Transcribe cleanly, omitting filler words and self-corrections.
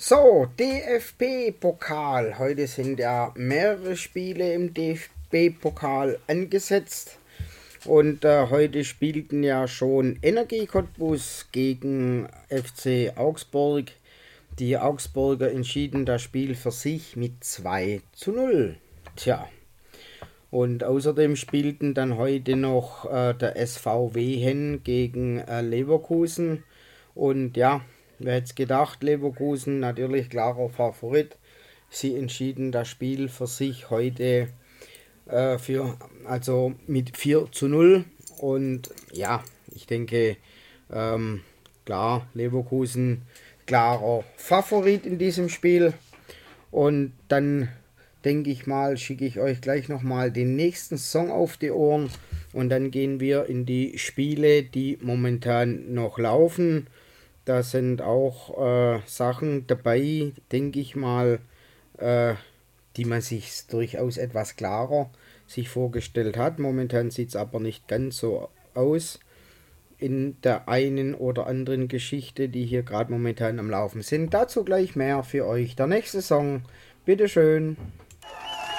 So, DFB-Pokal. Heute sind ja mehrere Spiele im DFB-Pokal angesetzt. Und heute spielten ja schon Energie Cottbus gegen FC Augsburg. Die Augsburger entschieden das Spiel für sich mit 2:0. Tja, und außerdem spielten dann heute noch der SVW Hen gegen Leverkusen. Und ja, wer hätte es gedacht, Leverkusen natürlich klarer Favorit. Sie entschieden das Spiel für sich heute also mit 4:0. Und ja, ich denke, klar, Leverkusen klarer Favorit in diesem Spiel. Und dann denke ich mal, schicke ich euch gleich nochmal den nächsten Song auf die Ohren. Und dann gehen wir in die Spiele, die momentan noch laufen. Da sind auch Sachen dabei, denke ich mal, die man sich durchaus etwas klarer sich vorgestellt hat. Momentan sieht es aber nicht ganz so aus in der einen oder anderen Geschichte, die hier gerade momentan am Laufen sind. Dazu gleich mehr für euch. Der nächste Song, bitteschön.